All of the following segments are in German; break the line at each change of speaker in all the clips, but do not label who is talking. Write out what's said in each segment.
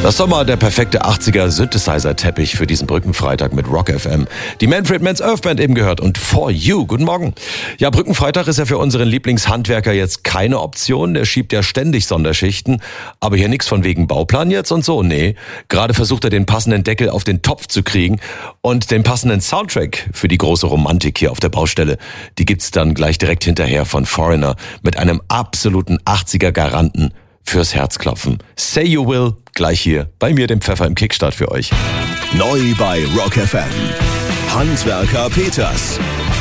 Das ist doch mal der perfekte 80er Synthesizer-Teppich für diesen Brückenfreitag mit Rock FM. Die Manfred Mann's Earth Band eben gehört und For You. Guten Morgen. Ja, Brückenfreitag ist ja für unseren Lieblingshandwerker jetzt keine Option. Der schiebt ja ständig Sonderschichten. Aber hier nix von wegen Bauplan jetzt und so. Nee, gerade versucht er den passenden Deckel auf den Topf zu kriegen. Und den passenden Soundtrack für die große Romantik hier auf der Baustelle, die gibt's dann gleich direkt hinterher von Foreigner mit einem absoluten 80er-Garanten fürs Herzklopfen. Say You Will, gleich hier bei mir, dem Pfeffer im Kickstart für euch.
Neu bei Rock FM. Handwerker Peters.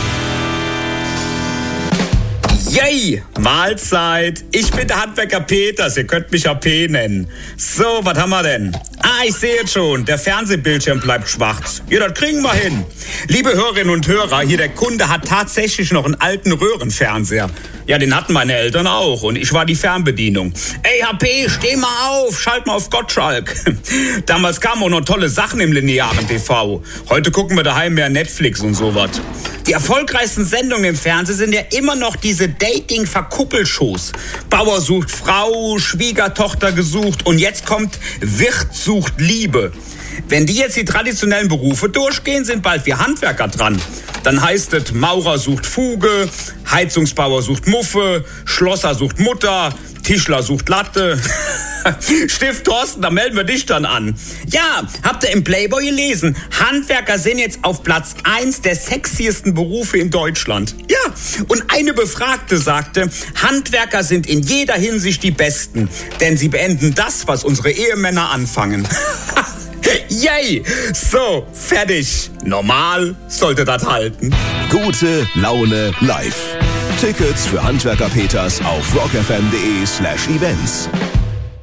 Yay! Mahlzeit! Ich bin der Handwerker Peters, ihr könnt mich AP nennen. So, was haben wir denn? Ich sehe jetzt schon, der Fernsehbildschirm bleibt schwarz. Ja, das kriegen wir hin. Liebe Hörerinnen und Hörer, hier der Kunde hat tatsächlich noch einen alten Röhrenfernseher. Ja, den hatten meine Eltern auch und ich war die Fernbedienung. Ey, HP, steh mal auf, schalt mal auf Gottschalk. Damals kamen auch noch tolle Sachen im linearen TV. Heute gucken wir daheim mehr Netflix und sowas. Die erfolgreichsten Sendungen im Fernsehen sind ja immer noch diese Dating-Verkuppelshows. Bauer sucht Frau, Schwiegertochter gesucht und jetzt kommt Wirt sucht Liebe. Wenn die jetzt die traditionellen Berufe durchgehen, sind bald wir Handwerker dran. Dann heißt es, Maurer sucht Fuge, Heizungsbauer sucht Muffe, Schlosser sucht Mutter, Tischler sucht Latte. Stift Thorsten, da melden wir dich dann an. Ja, habt ihr im Playboy gelesen? Handwerker sind jetzt auf Platz 1 der sexiesten Berufe in Deutschland. Ja, und eine Befragte sagte, Handwerker sind in jeder Hinsicht die Besten, denn sie beenden das, was unsere Ehemänner anfangen. Yay! So, fertig. Normal sollte das halten.
Gute Laune live. Tickets für Handwerker Peters auf rockfm.de/events.